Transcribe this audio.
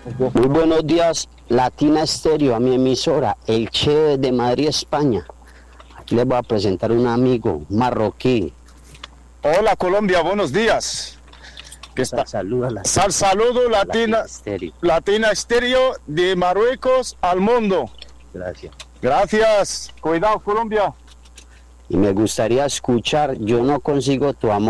Muy buenos días, Latina Estéreo, a mi emisora, el Che de Madrid, España. Aquí les voy a presentar un amigo marroquí. Hola Colombia, buenos días. Saludo Latina Estéreo de Marruecos al mundo. Gracias. Gracias. Cuidado Colombia. Y me gustaría escuchar Yo no consigo tu amor.